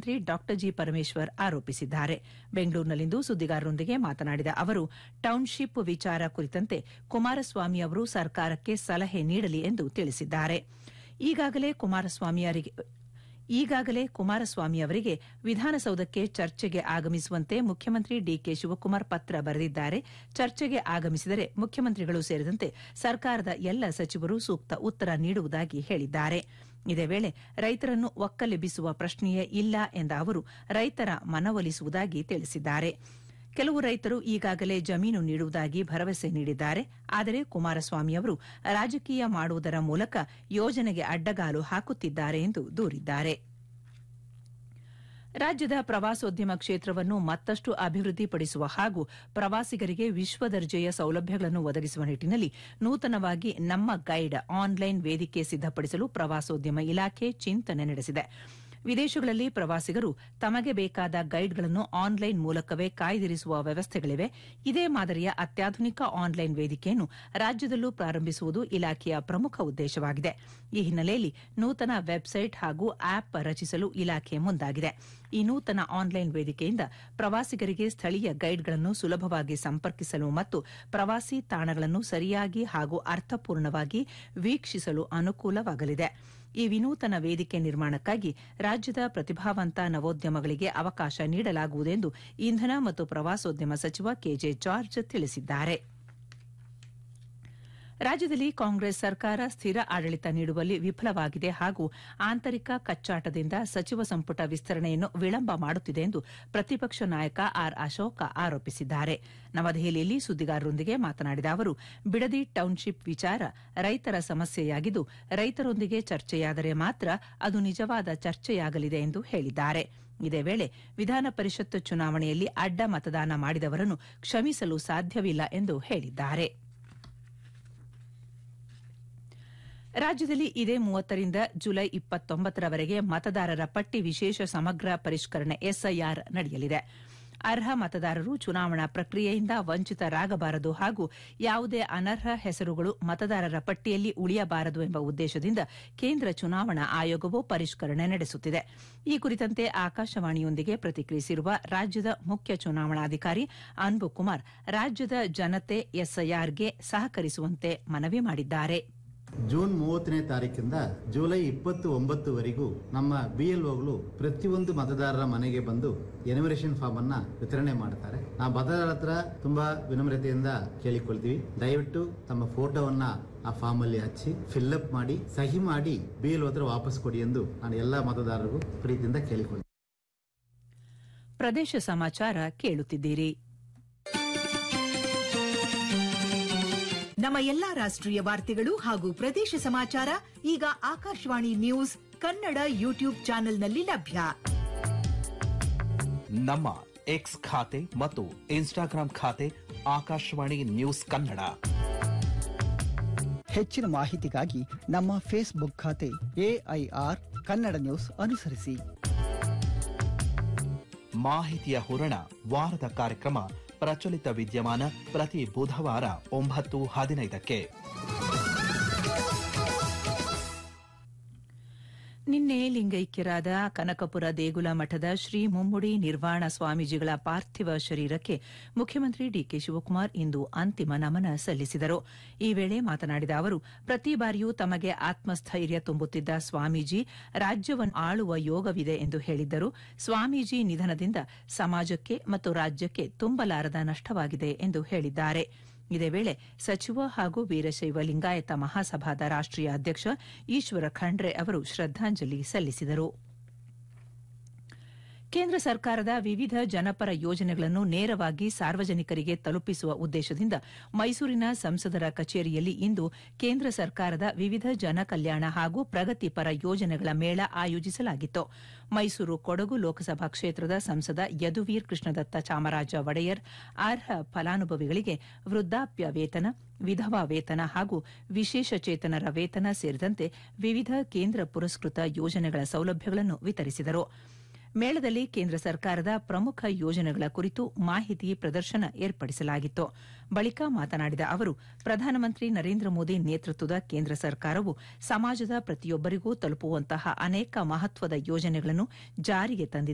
ಮುಖ್ಯಮಂತ್ರಿ ಡಾ ಜಿ ಪರಮೇಶ್ವರ್ ಆರೋಪಿಸಿದ್ದಾರೆ. ಬೆಂಗಳೂರಿನಲ್ಲಿಂದು ಸುದ್ದಿಗಾರರೊಂದಿಗೆ ಮಾತನಾಡಿದ ಅವರು, ಟೌನ್ಶಿಪ್ ವಿಚಾರ ಕುರಿತಂತೆ ಕುಮಾರಸ್ವಾಮಿ ಅವರು ಸರ್ಕಾರಕ್ಕೆ ಸಲಹೆ ನೀಡಲಿ ಎಂದು ತಿಳಿಸಿದ್ದಾರೆ. ಈಗಾಗಲೇ ಕುಮಾರಸ್ವಾಮಿ ಅವರಿಗೆ ವಿಧಾನಸೌಧಕ್ಕೆ ಚರ್ಚೆಗೆ ಆಗಮಿಸುವಂತೆ ಮುಖ್ಯಮಂತ್ರಿ ಡಿಕೆ ಶಿವಕುಮಾರ್ ಪತ್ರ ಬರೆದಿದ್ದಾರೆ. ಚರ್ಚೆಗೆ ಆಗಮಿಸಿದರೆ ಮುಖ್ಯಮಂತ್ರಿಗಳು ಸೇರಿದಂತೆ ಸರ್ಕಾರದ ಎಲ್ಲ ಸಚಿವರು ಸೂಕ್ತ ಉತ್ತರ ನೀಡುವುದಾಗಿ ಹೇಳಿದ್ದಾರೆ. ಇದೇ ವೇಳೆ ರೈತರನ್ನು ಒಕ್ಕಲೆಬ್ಬಿಸುವ ಪ್ರಶ್ನೆಯೇ ಇಲ್ಲ ಎಂದ ಅವರು, ರೈತರ ಮನವೊಲಿಸುವುದಾಗಿ ತಿಳಿಸಿದ್ದಾರೆ. ಕೆಲವು ರೈತರು ಈಗಾಗಲೇ ಜಮೀನು ನೀಡುವುದಾಗಿ ಭರವಸೆ ನೀಡಿದ್ದಾರೆ. ಆದರೆ ಕುಮಾರಸ್ವಾಮಿ ಅವರು ರಾಜಕೀಯ ಮಾಡುವುದರ ಮೂಲಕ ಯೋಜನೆಗೆ ಅಡ್ಡಗಾಲು ಹಾಕುತ್ತಿದ್ದಾರೆ ಎಂದು ದೂರಿದ್ದಾರೆ. ರಾಜ್ಯದ ಪ್ರವಾಸೋದ್ಯಮ ಕ್ಷೇತ್ರವನ್ನು ಮತ್ತಷ್ಟು ಅಭಿವೃದ್ಧಿಪಡಿಸುವ ಹಾಗೂ ಪ್ರವಾಸಿಗರಿಗೆ ವಿಶ್ವದರ್ಜೆಯ ಸೌಲಭ್ಯಗಳನ್ನು ಒದಗಿಸುವ ನಿಟ್ಟಿನಲ್ಲಿ ನೂತನವಾಗಿ ನಮ್ಮ ಗೈಡ್ ಆನ್ಲೈನ್ ವೇದಿಕೆ ಸಿದ್ದಪಡಿಸಲು ಪ್ರವಾಸೋದ್ಯಮ ಇಲಾಖೆ ಚಿಂತನೆ ನಡೆಸಿದೆ. ವಿದೇಶಗಳಲ್ಲಿ ಪ್ರವಾಸಿಗರು ತಮಗೆ ಬೇಕಾದ ಗೈಡ್ಗಳನ್ನು ಆನ್ಲೈನ್ ಮೂಲಕವೇ ಕಾಯ್ದಿರಿಸುವ ವ್ಯವಸ್ಥೆಗಳಿವೆ. ಇದೇ ಮಾದರಿಯ ಅತ್ಯಾಧುನಿಕ ಆನ್ಲೈನ್ ವೇದಿಕೆಯನ್ನು ರಾಜ್ಯದಲ್ಲೂ ಪ್ರಾರಂಭಿಸುವುದು ಇಲಾಖೆಯ ಪ್ರಮುಖ ಉದ್ದೇಶವಾಗಿದೆ. ಈ ಹಿನ್ನೆಲೆಯಲ್ಲಿ ನೂತನ ವೆಬ್ಸೈಟ್ ಹಾಗೂ ಆಪ್ ರಚಿಸಲು ಇಲಾಖೆ ಮುಂದಾಗಿದೆ. ಈ ನೂತನ ಆನ್ಲೈನ್ ವೇದಿಕೆಯಿಂದ ಪ್ರವಾಸಿಗರಿಗೆ ಸ್ಥಳೀಯ ಗೈಡ್ಗಳನ್ನು ಸುಲಭವಾಗಿ ಸಂಪರ್ಕಿಸಲು ಮತ್ತು ಪ್ರವಾಸಿ ತಾಣಗಳನ್ನು ಸರಿಯಾಗಿ ಹಾಗೂ ಅರ್ಥಪೂರ್ಣವಾಗಿ ವೀಕ್ಷಿಸಲು ಅನುಕೂಲವಾಗಲಿದೆ. ಈ ವಿನೂತನ ವೇದಿಕೆ ನಿರ್ಮಾಣಕ್ಕಾಗಿ ರಾಜ್ಯದ ಪ್ರತಿಭಾವಂತ ನವೋದ್ಯಮಗಳಿಗೆ ಅವಕಾಶ ನೀಡಲಾಗುವುದೆಂದು ಇಂಧನ ಮತ್ತು ಪ್ರವಾಸೋದ್ಯಮ ಸಚಿವ ಕೆಜೆ ಜಾರ್ಜ್ ತಿಳಿಸಿದ್ದಾರೆ. ರಾಜ್ಯದಲ್ಲಿ ಕಾಂಗ್ರೆಸ್ ಸರ್ಕಾರ ಸ್ಥಿರ ಆಡಳಿತ ನೀಡುವಲ್ಲಿ ವಿಫಲವಾಗಿದೆ ಹಾಗೂ ಆಂತರಿಕ ಕಚ್ಚಾಟದಿಂದ ಸಚಿವ ಸಂಪುಟ ವಿಸ್ತರಣೆಯನ್ನು ವಿಳಂಬ ಮಾಡುತ್ತಿದೆ ಎಂದು ಪ್ರತಿಪಕ್ಷ ನಾಯಕ ಆರ್ ಅಶೋಕ ಆರೋಪಿಸಿದ್ದಾರೆ. ನವದೆಹಲಿಯಲ್ಲಿ ಸುದ್ದಿಗಾರರೊಂದಿಗೆ ಮಾತನಾಡಿದ ಅವರು, ಬಿಡದಿ ಟೌನ್ಶಿಪ್ ವಿಚಾರ ರೈತರ ಸಮಸ್ಯೆಯಾಗಿದ್ದು, ರೈತರೊಂದಿಗೆ ಚರ್ಚೆಯಾದರೆ ಮಾತ್ರ ಅದು ನಿಜವಾದ ಚರ್ಚೆಯಾಗಲಿದೆ ಎಂದು ಹೇಳಿದ್ದಾರೆ. ಇದೇ ವೇಳೆ ವಿಧಾನ ಪರಿಷತ್ ಚುನಾವಣೆಯಲ್ಲಿ ಅಡ್ಡ ಮತದಾನ ಮಾಡಿದವರನ್ನು ಕ್ಷಮಿಸಲು ಸಾಧ್ಯವಿಲ್ಲ ಎಂದು ಹೇಳಿದ್ದಾರೆ. ರಾಜ್ಯದಲ್ಲಿ ಇದೇ 30ರಿಂದ ಜುಲೈ 29ರವರೆಗೆ ಮತದಾರರ ಪಟ್ಟಿ ವಿಶೇಷ ಸಮಗ್ರ ಪರಿಷ್ಕರಣೆ ಎಸ್ಐಆರ್ ನಡೆಯಲಿದೆ. ಅರ್ಹ ಮತದಾರರು ಚುನಾವಣಾ ಪ್ರಕ್ರಿಯೆಯಿಂದ ವಂಚಿತರಾಗಬಾರದು ಹಾಗೂ ಯಾವುದೇ ಅನರ್ಹ ಹೆಸರುಗಳು ಮತದಾರರ ಪಟ್ಟಿಯಲ್ಲಿ ಉಳಿಯಬಾರದು ಎಂಬ ಉದ್ದೇಶದಿಂದ ಕೇಂದ್ರ ಚುನಾವಣಾ ಆಯೋಗವು ಪರಿಷ್ಕರಣೆ ನಡೆಸುತ್ತಿದೆ. ಈ ಕುರಿತಂತೆ ಆಕಾಶವಾಣಿಯೊಂದಿಗೆ ಪ್ರತಿಕ್ರಿಯಿಸಿರುವ ರಾಜ್ಯದ ಮುಖ್ಯ ಚುನಾವಣಾಧಿಕಾರಿ ಅನ್ಬು ಕುಮಾರ್, ರಾಜ್ಯದ ಜನತೆ ಎಸ್ಐಆರ್ಗೆ ಸಹಕರಿಸುವಂತೆ ಮನವಿ ಮಾಡಿದ್ದಾರೆ. ಜೂನ್ 30ನೇ ತಾರೀಕಿಂದ ಜುಲೈ 29ವರೆಗೂ ನಮ್ಮ ಬಿಎಲ್ಒಗಳು ಪ್ರತಿಯೊಂದು ಮತದಾರರ ಮನೆಗೆ ಬಂದು ಎನ್ಯುಮರೇಷನ್ ಫಾರ್ಮ್ ಅನ್ನ ವಿತರಣೆ ಮಾಡ್ತಾರೆ. ನಾವು ಮತದಾರರ ಹತ್ರ ತುಂಬಾ ವಿನಮ್ರತೆಯಿಂದ ಕೇಳಿಕೊಳ್ತೀವಿ, ದಯವಿಟ್ಟು ತಮ್ಮ ಫೋಟೋವನ್ನ ಆ ಫಾರ್ಮ್ ಅಲ್ಲಿ ಹಚ್ಚಿ ಫಿಲ್ಅಪ್ ಮಾಡಿ ಸಹಿ ಮಾಡಿ ಬಿಎಲ್ಒ ಹತ್ರ ವಾಪಸ್ ಕೊಡಿ ಎಂದು ನಾನು ಎಲ್ಲಾ ಮತದಾರರಿಗೂ ಪ್ರೀತಿಯಿಂದ ಕೇಳಿಕೊಳ್ತೀನಿ. ಪ್ರದೇಶ ಸಮಾಚಾರ ಕೇಳುತ್ತಿದ್ದೀರಿ. ನಮ್ಮ ಎಲ್ಲಾ ರಾಷ್ಟ್ರೀಯ ವಾರ್ತೆಗಳು ಹಾಗೂ ಪ್ರದೇಶ ಸಮಾಚಾರ ಈಗ ಆಕಾಶವಾಣಿ ನ್ಯೂಸ್ ಕನ್ನಡ ಯೂಟ್ಯೂಬ್ ಚಾನೆಲ್ನಲ್ಲಿ ಲಭ್ಯ. ನಮ್ಮ ಎಕ್ಸ್ ಖಾತೆ ಮತ್ತು ಇನ್ಸ್ಟಾಗ್ರಾಂ ಖಾತೆ ಆಕಾಶವಾಣಿ ನ್ಯೂಸ್ ಕನ್ನಡ. ಹೆಚ್ಚಿನ ಮಾಹಿತಿಗಾಗಿ ನಮ್ಮ ಫೇಸ್ಬುಕ್ ಖಾತೆ ಎಐಆರ್ ಕನ್ನಡ ನ್ಯೂಸ್ ಅನುಸರಿಸಿ. ಮಾಹಿತಿಯ ಹೂರಣ ವಾರದ ಕಾರ್ಯಕ್ರಮ ಪ್ರಚಲಿತ ವಿದ್ಯಮಾನ ಪ್ರತಿ ಬುಧವಾರ 9:15ಕ್ಕೆ. ನಿನ್ನೆ ಲಿಂಗೈಕ್ಯರಾದ ಕನಕಪುರ ದೇಗುಲ ಮಠದ ಶ್ರೀ ಮುಮ್ಮಡಿ ನಿರ್ವಾಣ ಸ್ವಾಮೀಜಿಗಳ ಪಾರ್ಥಿವ ಶರೀರಕ್ಕೆ ಮುಖ್ಯಮಂತ್ರಿ ಡಿಕೆ ಶಿವಕುಮಾರ್ ಇಂದು ಅಂತಿಮ ನಮನ ಸಲ್ಲಿಸಿದರು. ಈ ವೇಳೆ ಮಾತನಾಡಿದ ಅವರು, ಪ್ರತಿ ಬಾರಿಯೂ ತಮಗೆ ಆತ್ಮಸ್ಥೈರ್ಯ ತುಂಬುತ್ತಿದ್ದ ಸ್ವಾಮೀಜಿ ರಾಜ್ಯವನ್ನು ಆಳುವ ಯೋಗವಿದೆ ಎಂದು ಹೇಳಿದ್ದರು. ಸ್ವಾಮೀಜಿ ನಿಧನದಿಂದ ಸಮಾಜಕ್ಕೆ ಮತ್ತು ರಾಜ್ಯಕ್ಕೆ ತುಂಬಲಾರದ ನಷ್ಟವಾಗಿದೆ ಎಂದು ಹೇಳಿದ್ದಾರೆ. ಇದೇ ವೇಳೆ ಸಚಿವ ಹಾಗೂ ವೀರಶೈವ ಲಿಂಗಾಯತ ಮಹಾಸಭಾದ ರಾಷ್ಟ್ರೀಯ ಅಧ್ಯಕ್ಷ ಈಶ್ವರ ಖಂಡ್ರೆ ಅವರು ಶ್ರದ್ದಾಂಜಲಿ ಸಲ್ಲಿಸಿದರು. ಕೇಂದ್ರ ಸರ್ಕಾರದ ವಿವಿಧ ಜನಪರ ಯೋಜನೆಗಳನ್ನು ನೇರವಾಗಿ ಸಾರ್ವಜನಿಕರಿಗೆ ತಲುಪಿಸುವ ಉದ್ದೇಶದಿಂದ ಮೈಸೂರಿನ ಸಂಸದರ ಕಚೇರಿಯಲ್ಲಿ ಇಂದು ಕೇಂದ್ರ ಸರ್ಕಾರದ ವಿವಿಧ ಜನಕಲ್ಯಾಣ ಹಾಗೂ ಪ್ರಗತಿಪರ ಯೋಜನೆಗಳ ಮೇಳ ಆಯೋಜಿಸಲಾಗಿತ್ತು. ಮೈಸೂರು ಕೊಡಗು ಲೋಕಸಭಾ ಕ್ಷೇತ್ರದ ಸಂಸದ ಯದುವೀರ್ ಕೃಷ್ಣದತ್ತ ಚಾಮರಾಜ ಒಡೆಯರ್ ಅರ್ಹ ಫಲಾನುಭವಿಗಳಿಗೆ ವೃದ್ಧಾಪ್ಯ ವೇತನ, ವಿಧವಾ ವೇತನ ಹಾಗೂ ವಿಶೇಷಚೇತನರ ವೇತನ ಸೇರಿದಂತೆ ವಿವಿಧ ಕೇಂದ್ರ ಪುರಸ್ಕೃತ ಯೋಜನೆಗಳ ಸೌಲಭ್ಯಗಳನ್ನು ವಿತರಿಸಿದರು. ಮೇಳದಲ್ಲಿ ಕೇಂದ್ರ ಸರ್ಕಾರದ ಪ್ರಮುಖ ಯೋಜನೆಗಳ ಕುರಿತು ಮಾಹಿತಿ ಪ್ರದರ್ಶನ ಏರ್ಪಡಿಸಲಾಗಿತ್ತು. ಬಳಿಕ ಮಾತನಾಡಿದ ಅವರು, ಪ್ರಧಾನಮಂತ್ರಿ ನರೇಂದ್ರ ಮೋದಿ ನೇತೃತ್ವದ ಕೇಂದ್ರ ಸರ್ಕಾರವು ಸಮಾಜದ ಪ್ರತಿಯೊಬ್ಬರಿಗೂ ತಲುಪುವಂತಹ ಅನೇಕ ಮಹತ್ವದ ಯೋಜನೆಗಳನ್ನು ಜಾರಿಗೆ ತಂದಿದೆ.